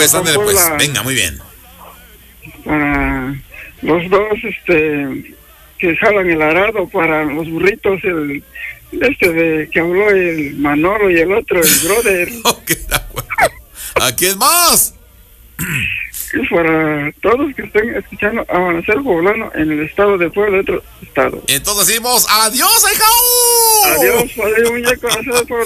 pues, ándale pues. Venga, muy bien. Para los dos, que jalan el arado, para los burritos, de que habló el Manolo y el otro, el brother. ¿A quién más? Y para todos que estén escuchando Amanecer Poblano en el estado de Puebla, otro estado. Entonces decimos adiós, hija. Adiós, padre muñeco.